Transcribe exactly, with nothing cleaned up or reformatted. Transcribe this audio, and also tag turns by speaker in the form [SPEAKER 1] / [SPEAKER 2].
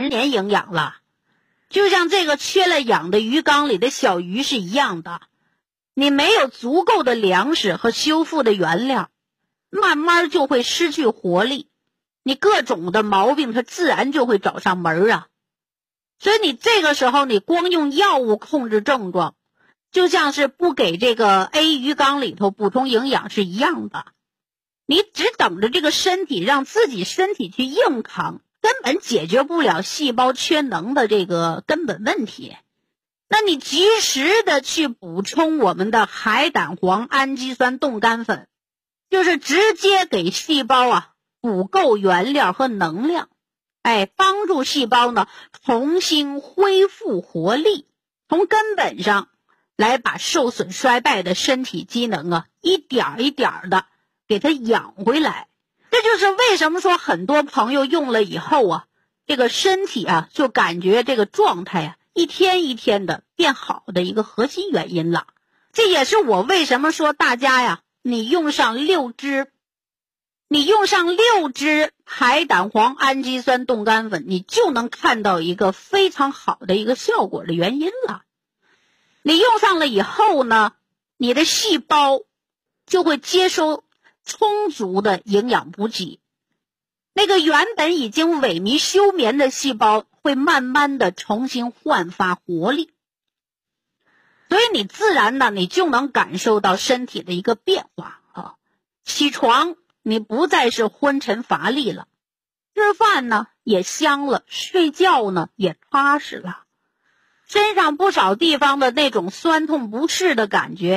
[SPEAKER 1] 十年营养了。就像这个缺了氧的鱼缸里的小鱼是一样的，你没有足够的粮食和修复的原料，慢慢就会失去活力，你各种的毛病它自然就会找上门啊。所以你这个时候你光用药物控制症状，就像是不给这个 A 鱼缸里头补充营养是一样的，你只等着这个身体让自己身体去硬扛，根本解决不了细胞缺能的这个根本问题。那你及时的去补充我们的海胆黄氨基酸冻干粉，就是直接给细胞啊补够原料和能量，哎，帮助细胞呢重新恢复活力，从根本上来把受损衰败的身体机能啊一点一点的给它养回来。这就是为什么说很多朋友用了以后啊，这个身体啊就感觉这个状态啊一天一天的变好的一个核心原因了。这也是我为什么说大家呀，你用上六支你用上六支海胆黄氨基酸冻干粉，你就能看到一个非常好的一个效果的原因了。你用上了以后呢，你的细胞就会接收充足的营养补给，那个原本已经萎靡休眠的细胞会慢慢的重新焕发活力，所以你自然呢，你就能感受到身体的一个变化啊。起床你不再是昏沉乏力了，吃饭呢也香了，睡觉呢也踏实了，身上不少地方的那种酸痛不适的感觉